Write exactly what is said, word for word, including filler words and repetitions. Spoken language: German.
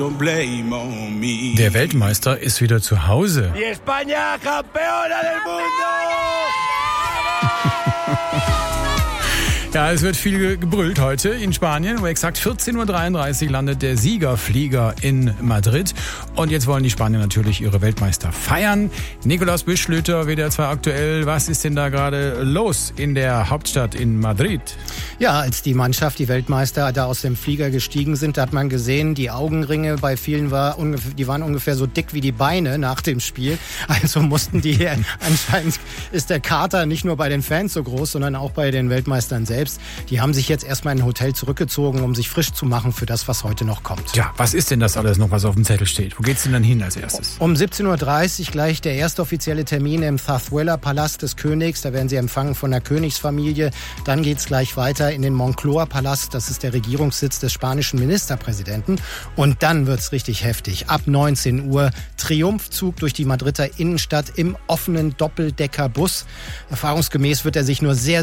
Der Weltmeister ist wieder zu Hause. Y España campeona del mundo! Ja, es wird viel gebrüllt heute in Spanien. Um exakt vierzehn Uhr dreiunddreißig landet der Siegerflieger in Madrid. Und jetzt wollen die Spanier natürlich ihre Weltmeister feiern. Nikolaus Bischlöter, W D R zwei aktuell. Was ist denn da gerade los in der Hauptstadt in Madrid? Ja, als die Mannschaft, die Weltmeister, da aus dem Flieger gestiegen sind, da hat man gesehen, die Augenringe bei vielen war ungefähr, die waren ungefähr so dick wie die Beine nach dem Spiel. Also mussten die, anscheinend ist der Kater nicht nur bei den Fans so groß, sondern auch bei den Weltmeistern selbst. Die haben sich jetzt erstmal in ein Hotel zurückgezogen, um sich frisch zu machen für das, was heute noch kommt. Ja, was ist denn das alles noch, was auf dem Zettel steht? Wo geht's denn dann hin als erstes? Um siebzehn Uhr dreißig gleich der erste offizielle Termin im Zarzuela-Palast des Königs. Da werden sie empfangen von der Königsfamilie. Dann geht's gleich weiter in den Moncloa-Palast. Das ist der Regierungssitz des spanischen Ministerpräsidenten. Und dann wird's richtig heftig. Ab neunzehn Uhr Triumphzug durch die Madrider Innenstadt im offenen Doppeldeckerbus. Erfahrungsgemäß wird er sich nur sehr